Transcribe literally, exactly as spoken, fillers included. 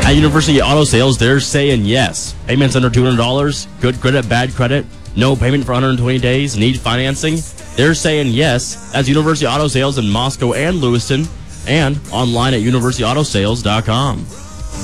At University Auto Sales, they're saying yes. Payments under two hundred dollars, good credit, bad credit, no payment for one hundred twenty days, need financing. They're saying yes. That's University Auto Sales in Moscow and Lewiston, and online at university auto sales dot com.